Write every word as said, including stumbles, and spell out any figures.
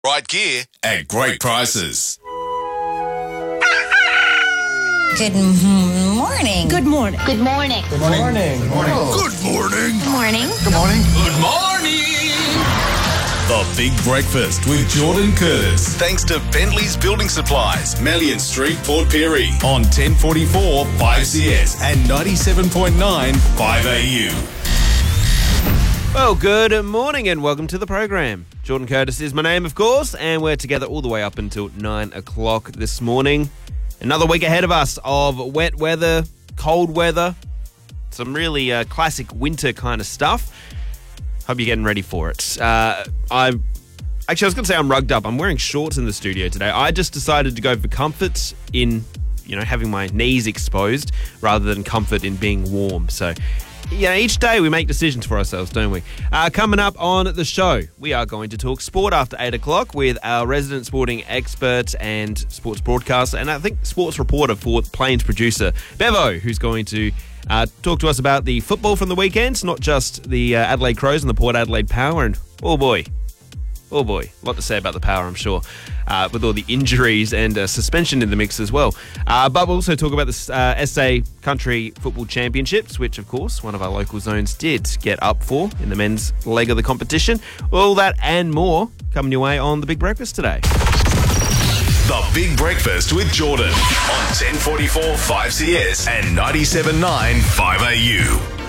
Right gear at great prices. Good m- morning. Good morning. Good morning. Good morning. Good morning. Good morning. Good morning. Good morning. Good morning. The Big Breakfast with Jordan Curtis. Thanks to Bentley's Building Supplies, Melian Street, Port Pirie. On ten forty-four five C S and ninety-seven point nine five A U. Well, good morning and welcome to the program. Jordan Curtis is my name, of course, and we're together all the way up until nine o'clock this morning. Another week ahead of us of wet weather, cold weather, some really uh, classic winter kind of stuff. Hope you're getting ready for it. Uh, I Actually, I was going to say I'm rugged up. I'm wearing shorts in the studio today. I just decided to go for comfort in, you know, having my knees exposed rather than comfort in being warm. So, yeah, each day we make decisions for ourselves, don't we? Uh, coming up on the show, we are going to talk sport after eight o'clock with our resident sporting expert and sports broadcaster, and I think sports reporter for Plains producer, Bevo, who's going to uh, talk to us about the football from the weekend, not just the uh, Adelaide Crows and the Port Adelaide Power, and oh boy, oh boy, a lot to say about the Power, I'm sure, uh, with all the injuries and uh, suspension in the mix as well. Uh, but we'll also talk about the uh, S A Country Football Championships, which, of course, one of our local zones did get up for in the men's leg of the competition. All that and more coming your way on The Big Breakfast today. The Big Breakfast with Jordan on ten forty-four five C S and ninety-seven point nine five A U.